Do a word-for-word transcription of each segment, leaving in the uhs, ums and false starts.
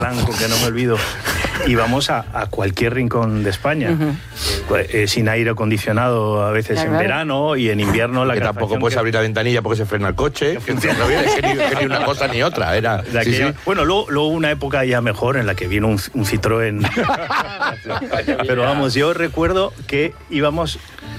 blanco, que no me olvido. Íbamos a, a cualquier rincón de España, uh-huh. eh, sin aire acondicionado, a veces ya, en claro. verano, y en invierno la que tampoco puedes que... abrir la ventanilla porque se frena el coche, que no viene que ni, que ni una cosa ni otra. Era, sí, aquella... sí. Bueno, luego, luego una época ya mejor en la que vino un, un Citroën. Pero vamos, yo recuerdo que íbamos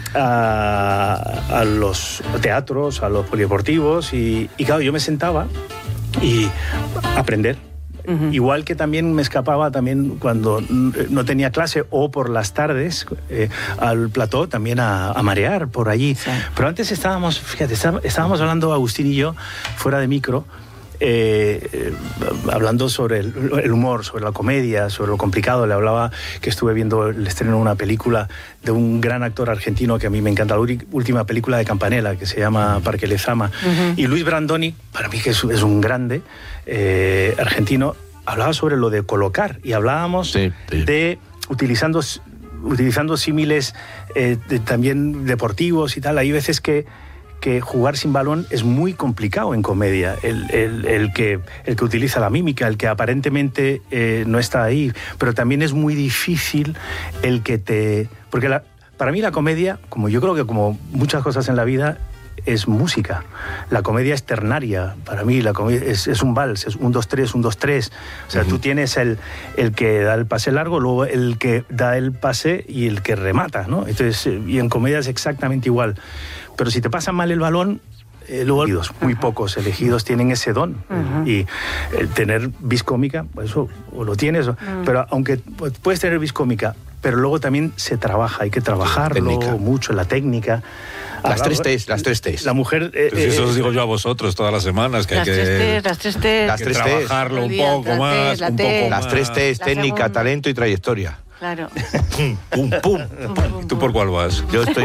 a, a los teatros, a los polideportivos, y, y claro, yo me sentaba y aprender. Uh-huh. Igual que también me escapaba también cuando no tenía clase o por las tardes eh, al plató también a, a marear por allí. Sí. Pero antes estábamos, fíjate, estábamos hablando Agustín y yo fuera de micro, eh, eh, hablando sobre el, el humor, sobre la comedia, sobre lo complicado. Le hablaba que estuve viendo el estreno de una película de un gran actor argentino que a mí me encanta, la última película de Campanella, que se llama Parque Lezama. Uh-huh. Y Luis Brandoni, para mí que es, es un grande eh, argentino, hablaba sobre lo de colocar, y hablábamos sí, sí. de utilizando, utilizando símiles eh, de, también deportivos y tal. Hay veces que que jugar sin balón es muy complicado en comedia. El, el, el, que, el que utiliza la mímica, el que aparentemente eh, no está ahí, pero también es muy difícil el que te... Porque la, para mí la comedia, como yo creo que como muchas cosas en la vida, es música. La comedia es ternaria. Para mí la comedia es, es un vals, es un, dos, tres, un, dos, tres. O sea, uh-huh. tú tienes el, el que da el pase largo, luego el que da el pase y el que remata, ¿no? Entonces, y en comedia es exactamente igual. Pero si te pasa mal el balón, eh, luego muy uh-huh. pocos elegidos tienen ese don. Uh-huh. Y el tener vis cómica, pues eso, o lo tienes, uh-huh. pero aunque puedes tener vis cómica, pero luego también se trabaja, hay que trabajarlo técnica. mucho, la técnica. Las Ahora, tres T's, las tres T's. La mujer... Eh, pues eso os digo yo a vosotros todas las semanas, que las hay que... Tres T's, las tres T's. Las tres T's. Trabajarlo un poco más, un poco Las tres T's, técnica, segunda. talento y trayectoria. Claro. Pum, pum, pum. ¿Tú por cuál vas? Yo estoy...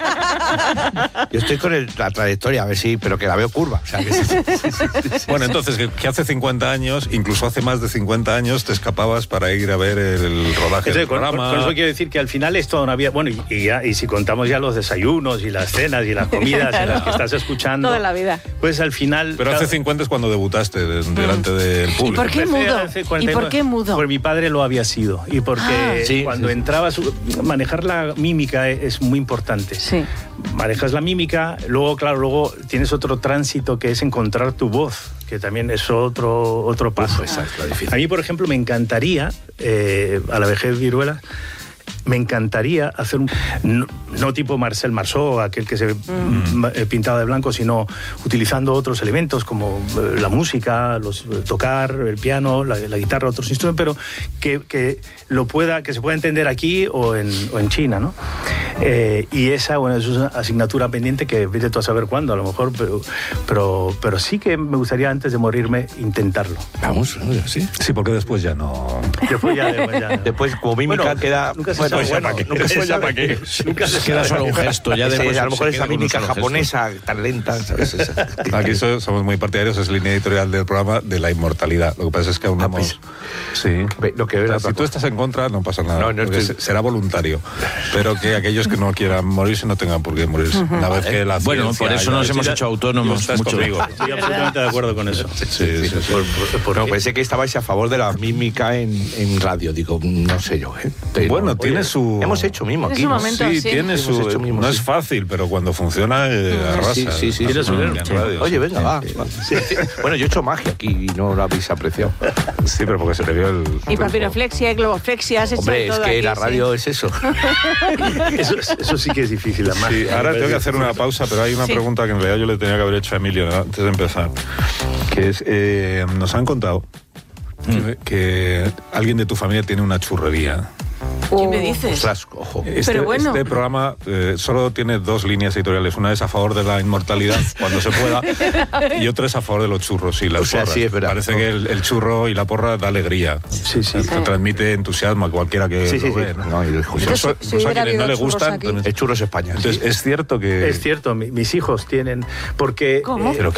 Yo estoy con el, la trayectoria, a ver si... Pero que la veo curva. O sea, que... Bueno, entonces, que, que hace cincuenta años, incluso hace más de cincuenta años, te escapabas para ir a ver el, el rodaje Entonces, del con, programa. Con eso quiero decir que al final esto no había... Bueno, y, y, ya, y si contamos ya los desayunos y las cenas y las comidas en las que estás escuchando... Toda la vida. Pues al final... Pero hace cincuenta es cuando debutaste de, delante mm. del público. ¿Y por qué mudo? ¿Y por qué mudo? Porque mi padre lo había sido. Y porque ah, sí, cuando sí. entrabas... Manejar la mímica es muy importante. Sí. Manejas la mímica, luego, claro, luego tienes otro tránsito que es encontrar tu voz, que también es otro, otro paso. Uf, esa es la difícil. A mí, por ejemplo, me encantaría, eh, a la vejez viruela, me encantaría hacer un... No, no tipo Marcel Marceau, aquel que se mm. pintaba de blanco, sino utilizando otros elementos como eh, la música, los, tocar, el piano, la, la guitarra, otros instrumentos, pero que, que lo pueda, que se pueda entender aquí o en, o en China, ¿no? Eh, y esa, bueno, es una asignatura pendiente que vete tú a saber cuándo, a lo mejor, pero, pero, pero sí que me gustaría antes de morirme intentarlo. Vamos, sí. Sí, porque después ya no... Después ya... Después, ya, después como mímica bueno, queda... Nunca se bueno, sabe, bueno, bueno, nunca se sabe para qué. Nunca se queda solo un gesto. Ya sí, después a lo mejor esa mímica japonesa gesto. tan lenta, ¿sabes? Aquí somos muy partidarios, es línea editorial del programa de la inmortalidad. Lo que pasa es que aún no hemos... Sí. Lo que o sea, si tú estás en contra, no pasa nada. No, no estoy... Será voluntario. Pero que aquellos que no quieran morirse no tengan por qué morirse. Uh-huh. Una vez que la bueno, por eso nos hemos hecho autónomos mucho. Estoy absolutamente de acuerdo con eso. Sí, sí, sí, sí, sí. Por, por, por no, pensé que estabais a favor de la mímica en, en radio. Digo, no sé yo. ¿eh? Pero, bueno, oye, tiene su... Hemos hecho mimo aquí. Es un momento, sí, sí, tiene su... mimo, no sí. es fácil, pero cuando funciona, eh, arrasa. Sí, sí, sí. Tiene sí, su sí. radio. Oye, venga, va. va. Sí. Bueno, yo he hecho magia aquí y no lo habéis apreciado. Sí, pero porque se le vio el... Y papiroflexia, y globoflexia, has hecho Hombre, todo es que aquí, la radio sí. es eso. eso. Eso sí que es difícil, la magia. Sí, ahora tengo que hacer una pausa, pero hay una sí. pregunta que en realidad yo le tenía que haber hecho a Emilio antes de empezar, que es, eh, nos han contado mm. que, que alguien de tu familia tiene una churrería. ¿Qué me dices? Ostras, ojo. Este, Pero bueno. este programa eh, solo tiene dos líneas editoriales. Una es a favor de la inmortalidad, cuando se pueda, y otra es a favor de los churros y las o sea, porras. Sí, es verdad. Parece que el, el churro y la porra da alegría. Sí, sí. Te transmite entusiasmo a cualquiera que sí, lo sí, ve. sí. ¿no? No, y Incluso, si incluso a hubiera quienes no habido le churros gustan... aquí. También... Es churros España. Entonces, sí. es cierto que... Es cierto, mi, mis hijos tienen... Porque... ¿Cómo? Eh,